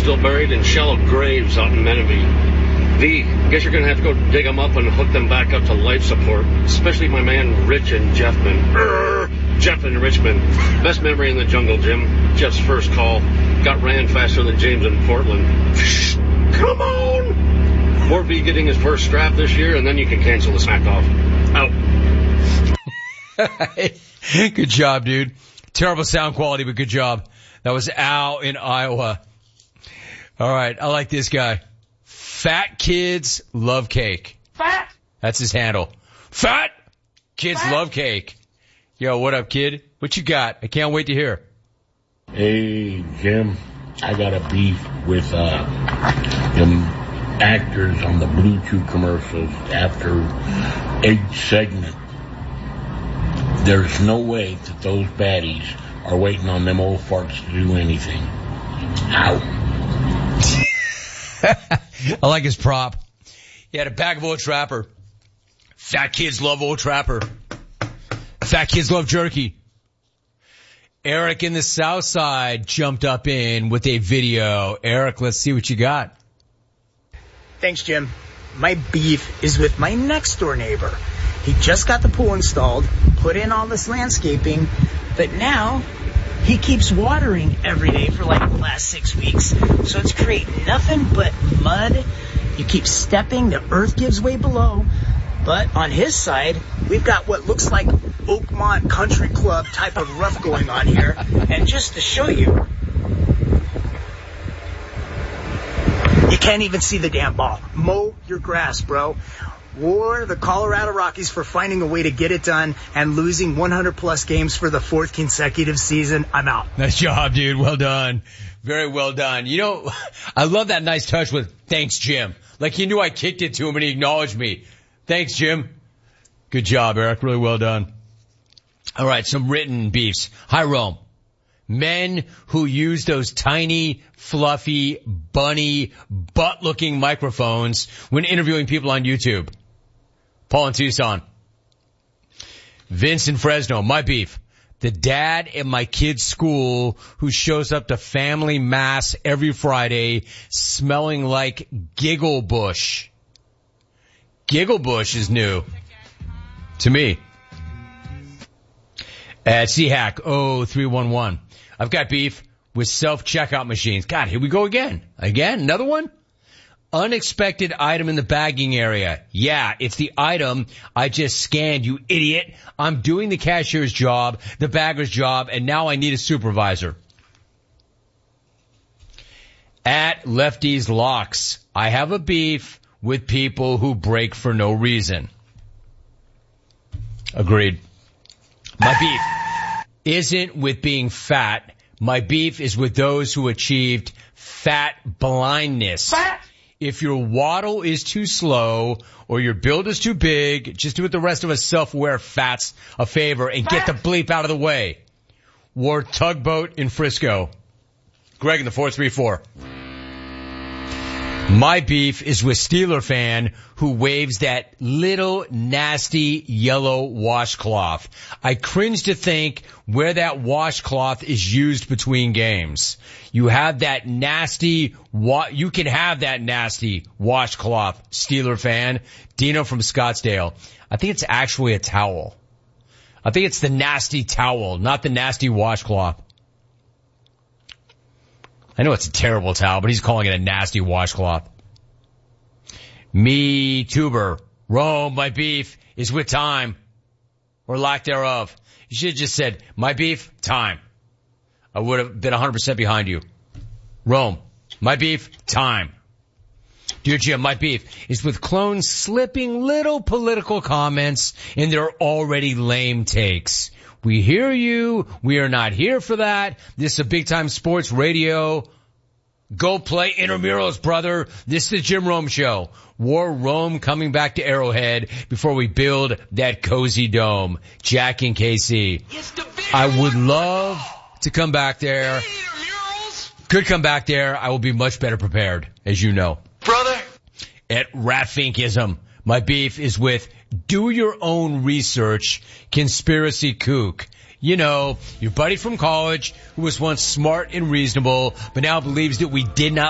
still buried in shallow graves out in Menifee. V, guess you're going to have to go dig them up and hook them back up to life support, especially my man Rich in Jeffman. Jeff in Richmond. Best memory in the jungle, Jim. Jeff's first call. Got ran faster than James in Portland. Come on! More V getting his first strap this year, and then you can cancel the smack off. Out. Good job, dude. Terrible sound quality, but good job. That was Al in Iowa. All right, I like this guy. Fat kids love cake. Fat? That's his handle. Fat kids love cake. Yo, what up, kid? What you got? I can't wait to hear. Hey, Jim. I got a beef with them actors on the Blue Chew commercials after each segment. There's no way that those baddies are waiting on them old farts to do anything. Out. I like his prop. He had a bag of Old Trapper. Fat kids love Old Trapper. Fat kids love jerky. Eric in the South Side jumped up in with a video. Eric, let's see what you got. Thanks, Jim. My beef is with my next door neighbor. He just got the pool installed, put in all this landscaping, but now he keeps watering every day for like the last 6 weeks. So it's creating nothing but mud. You keep stepping, the earth gives way below. But on his side, we've got what looks like Oakmont Country Club type of rough going on here. And just to show you, you can't even see the damn ball. Mow your grass, bro. War the Colorado Rockies for finding a way to get it done and losing 100-plus games for the fourth consecutive season. I'm out. Nice job, dude. Well done. Very well done. You know, I love that nice touch with thanks, Jim. Like he knew I kicked it to him and he acknowledged me. Thanks, Jim. Good job, Eric. Really well done. All right, some written beefs. Hi, Rome. Men who use those tiny, fluffy, bunny, butt-looking microphones when interviewing people on YouTube. Paul in Tucson. Vince in Fresno. My beef. The dad at my kid's school who shows up to family mass every Friday smelling like Giggle Bush. Giggle Bush is new to me. At CHAC 0311. I've got beef with self-checkout machines. God, here we go again. Again? Another one? Unexpected item in the bagging area. Yeah, it's the item I just scanned, you idiot. I'm doing the cashier's job, the bagger's job, and now I need a supervisor. At Lefty's Locks. I have a beef with people who break for no reason. Agreed. My beef isn't with being fat. My beef is with those who achieved fat blindness. Fat? If your waddle is too slow or your build is too big, just do what the rest of us self-aware fats a favor and get the bleep out of the way. War Tugboat in Frisco. Greg in the 434. My beef is with Steeler fan who waves that little nasty yellow washcloth. I cringe to think where that washcloth is used between games. You have that nasty, you can have that nasty washcloth, Steeler fan. Dino from Scottsdale. I think it's actually a towel. I think it's the nasty towel, not the nasty washcloth. I know it's a terrible towel, but he's calling it a nasty washcloth. Me, Tuber. Rome, my beef is with time. Or lack thereof. You should have just said, my beef, time. I would have been 100% behind you. Rome, my beef, time. Dear Jim, my beef is with clones slipping little political comments in their already lame takes. We hear you. We are not here for that. This is a big-time sports radio. Go play intramurals, brother. This is the Jim Rome Show. War Rome coming back to Arrowhead before we build that cozy dome. Jack in KC. I would love to come back there. Could come back there. I will be much better prepared, as you know. Brother. At Ratfinkism. My beef is with do your own research, conspiracy kook. You know, your buddy from college who was once smart and reasonable, but now believes that we did not